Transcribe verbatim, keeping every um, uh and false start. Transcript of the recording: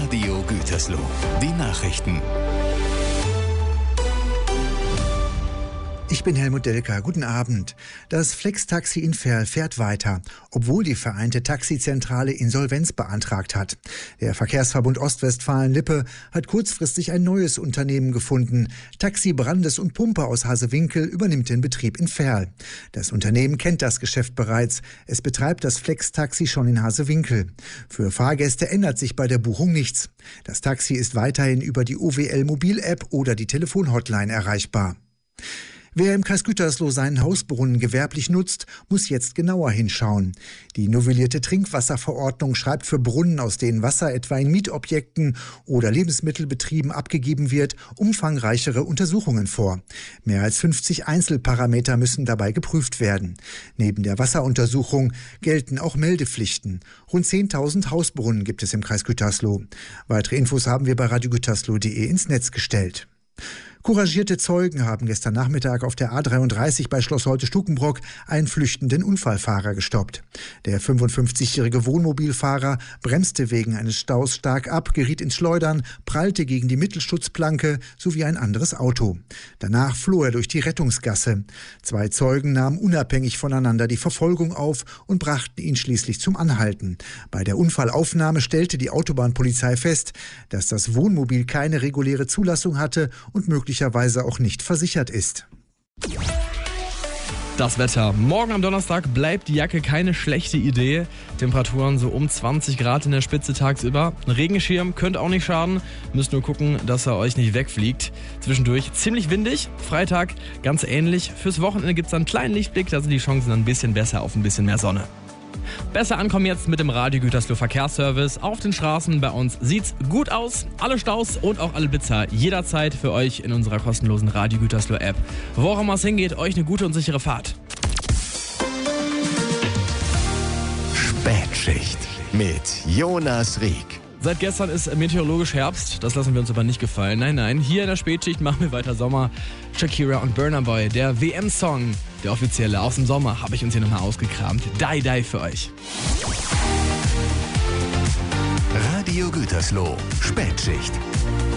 Radio Gütersloh. Die Nachrichten. Ich bin Helmut Delker. Guten Abend. Das Flex-Taxi in Verl fährt weiter, obwohl die Vereinte Taxizentrale Insolvenz beantragt hat. Der Verkehrsverbund Ostwestfalen-Lippe hat kurzfristig ein neues Unternehmen gefunden. Taxi Brandes und Pumpe aus Hasewinkel übernimmt den Betrieb in Verl. Das Unternehmen kennt das Geschäft bereits. Es betreibt das Flex-Taxi schon in Hasewinkel. Für Fahrgäste ändert sich bei der Buchung nichts. Das Taxi ist weiterhin über die O W L-Mobil-App oder die Telefonhotline erreichbar. Wer im Kreis Gütersloh seinen Hausbrunnen gewerblich nutzt, muss jetzt genauer hinschauen. Die novellierte Trinkwasserverordnung schreibt für Brunnen, aus denen Wasser etwa in Mietobjekten oder Lebensmittelbetrieben abgegeben wird, umfangreichere Untersuchungen vor. Mehr als fünfzig Einzelparameter müssen dabei geprüft werden. Neben der Wasseruntersuchung gelten auch Meldepflichten. Rund zehntausend Hausbrunnen gibt es im Kreis Gütersloh. Weitere Infos haben wir bei radio gütersloh punkt de ins Netz gestellt. Couragierte Zeugen haben gestern Nachmittag auf der A dreiunddreißig bei Schloss Holte-Stukenbrock einen flüchtenden Unfallfahrer gestoppt. Der fünfundfünfzigjährige Wohnmobilfahrer bremste wegen eines Staus stark ab, geriet ins Schleudern, prallte gegen die Mittelschutzplanke sowie ein anderes Auto. Danach floh er durch die Rettungsgasse. Zwei Zeugen nahmen unabhängig voneinander die Verfolgung auf und brachten ihn schließlich zum Anhalten. Bei der Unfallaufnahme stellte die Autobahnpolizei fest, dass das Wohnmobil keine reguläre Zulassung hatte und möglicherweise möglicherweise auch nicht versichert ist. Das Wetter. Morgen am Donnerstag bleibt die Jacke keine schlechte Idee. Temperaturen so um zwanzig Grad in der Spitze tagsüber. Ein Regenschirm könnte auch nicht schaden. Müsst nur gucken, dass er euch nicht wegfliegt. Zwischendurch ziemlich windig. Freitag ganz ähnlich. Fürs Wochenende gibt es einen kleinen Lichtblick. Da sind die Chancen dann ein bisschen besser auf ein bisschen mehr Sonne. Besser ankommen jetzt mit dem Radio Gütersloh Verkehrsservice. Auf den Straßen bei uns sieht's gut aus. Alle Staus und auch alle Blitzer jederzeit für euch in unserer kostenlosen Radio Gütersloh App. Wo auch immer es hingeht, euch eine gute und sichere Fahrt. Spätschicht mit Jonas Rieck. Seit gestern ist meteorologisch Herbst, das lassen wir uns aber nicht gefallen. Nein, nein, hier in der Spätschicht machen wir weiter Sommer. Shakira und Burna Boy, der W M-Song, der offizielle aus dem Sommer, habe ich uns hier nochmal ausgekramt. Die Die für euch. Radio Gütersloh, Spätschicht.